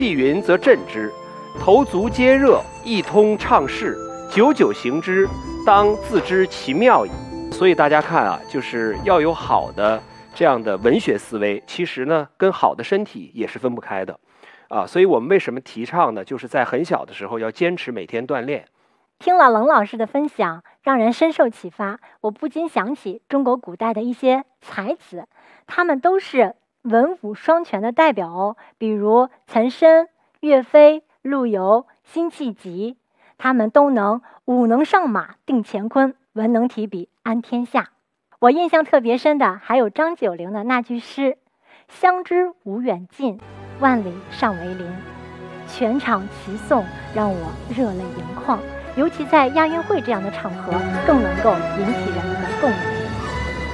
气云则振之，头足皆热，一通畅适，久久行之，当自知其妙矣。所以大家看啊，就是要有好的这样的文学思维，其实呢，跟好的身体也是分不开的啊。所以我们为什么提倡呢？就是在很小的时候要坚持每天锻炼。 听了冷老师的分享，让人深受启发。我不禁想起中国古代的一些才子，他们都是文武双全的代表哦，比如岑参、岳飞、陆游、辛弃疾，他们都能武能上马定乾坤，文能提笔安天下。我印象特别深的还有张九龄的那句诗：相知无远近，万里尚为邻。全场齐颂，让我热泪盈眶。尤其在亚运会这样的场合，更能够引起人们的共鸣。